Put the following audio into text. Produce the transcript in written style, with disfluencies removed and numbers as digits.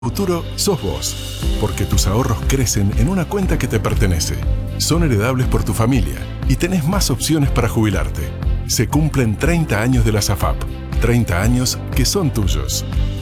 futuro sos vos, porque tus ahorros crecen en una cuenta que te pertenece. Son heredables por tu familia y tenés más opciones para jubilarte. Se cumplen 30 años de la SAFAP, 30 años que son tuyos.